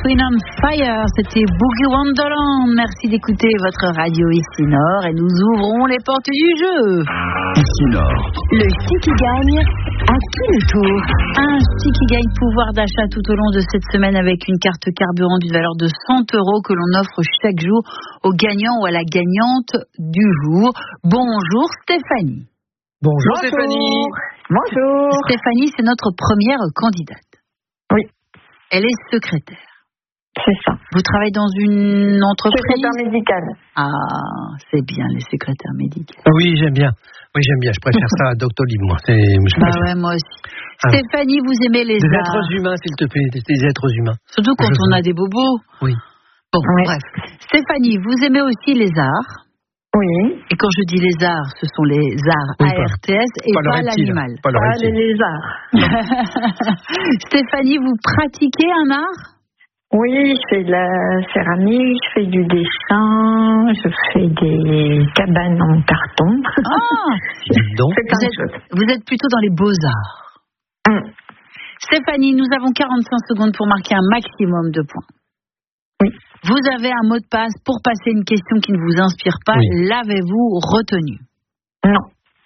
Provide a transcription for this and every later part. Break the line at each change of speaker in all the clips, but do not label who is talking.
Queen on Fire, c'était Boogie Wonderland. Merci d'écouter votre radio ici Nord et nous ouvrons les portes du jeu.
Ici Nord.
Le chi qui gagne, à qui le tour? Un chi qui gagne pouvoir d'achat tout au long de cette semaine avec une carte carburant d'une valeur de 100 € que l'on offre chaque jour au gagnant ou à la gagnante du jour. Bonjour Stéphanie.
Bonjour Stéphanie.
Bonjour. Stéphanie, c'est notre première candidate.
Oui.
Elle est secrétaire.
C'est ça.
Vous travaillez dans une entreprise?
Secrétaire médicale.
Ah, c'est bien les secrétaires médicales.
Oui, j'aime bien. Je préfère ça à Doctolib, moi.
Ouais, moi aussi. Stéphanie, vous aimez les
des
arts?
êtres humains, s'il te plaît. Des êtres humains.
Surtout quand on a des bobos.
Oui.
Bon, bref. Stéphanie, vous aimez aussi les arts?
Oui.
Et quand je dis les arts, ce sont les arts ARTS et pas l'animal.
Pas
les lézards. Stéphanie, vous pratiquez un art?
Oui, je fais de la céramique, je fais du dessin, je fais des cabanes en carton.
Ah,
donc.
Vous êtes plutôt dans les beaux-arts. Stéphanie, nous avons 45 secondes pour marquer un maximum de points.
Oui.
Vous avez un mot de passe pour passer une question qui ne vous inspire pas.
Oui.
L'avez-vous retenu?
Non,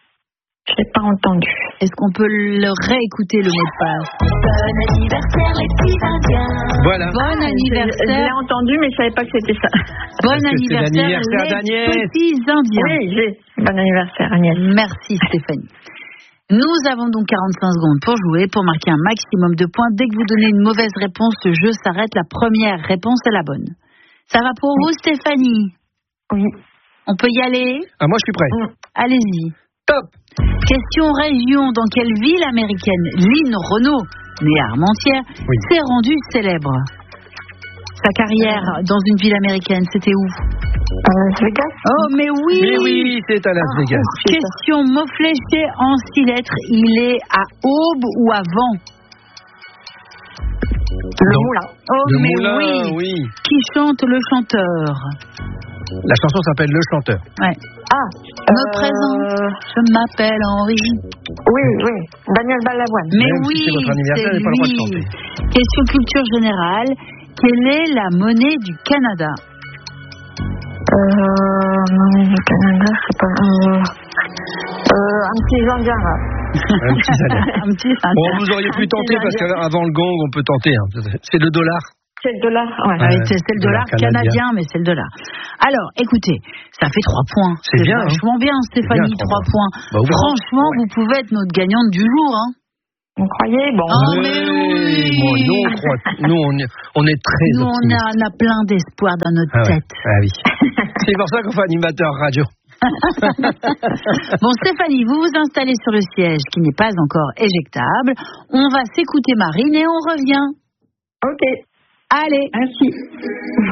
je l'ai pas entendu.
Est-ce qu'on peut le réécouter, le mot de passe?
Bon anniversaire les petits Indiens.
Voilà.
Bon
Je
anniversaire.
l'ai entendu, mais je savais pas que c'était ça.
Bon
C'est
anniversaire
l'anniversaire
les
d'Agnès.
petits Indiens.
Oui, bon anniversaire Agnès.
Merci Stéphanie. Nous avons donc 45 secondes pour jouer, pour marquer un maximum de points. Dès que vous donnez une mauvaise réponse, le jeu s'arrête. La première réponse est la bonne. Ça va pour vous, Stéphanie?
Oui.
On peut y aller?
Ah, moi, je suis prêt.
Allez-y.
Top.
Question région. Dans quelle ville américaine Lynn Renault, née à Armentières, s'est rendue célèbre? Sa carrière dans une ville américaine, c'était où?
À Las Vegas.
Oh, mais oui!
Mais oui, c'est à Las Vegas.
Question mot fléché en 6 lettres. Il est à aube ou à vent?
Le moulin.
Oh,
Le
mais
moulin,
oui.
oui.
Qui chante le chanteur?
La chanson s'appelle Le Chanteur.
Ouais. Me présente. Je m'appelle Henri.
Oui. Daniel Balavoine.
Mais
Même
oui,
si c'est votre anniversaire, elle n'a pas le droit de chanter.
Question culture générale. Quelle est la monnaie du Canada?
Monnaie du Canada, c'est pas... un petit Indien, là.
Un petit salaire.
Un petit
Bon, vous auriez pu tenter, parce qu'avant le gong, on peut tenter. C'est le dollar.
C'est le dollar, ouais.
C'est le dollar canadien, mais c'est le dollar. Alors, écoutez, ça fait 3 points.
C'est bien,
vachement bien, Stéphanie,
bien,
3 points.
Bah,
franchement, vous pouvez être notre gagnante du jour, hein.
Vous croyez? Bon.
Oh, mais oui.
Bon, nous, on est très
Nous,
optimistes.
on a plein d'espoir dans notre tête.
Ah oui. C'est pour ça qu'on fait animateur radio.
Bon, Stéphanie, vous vous installez sur le siège qui n'est pas encore éjectable. On va s'écouter Marine et on revient.
Ok.
Allez.
Merci.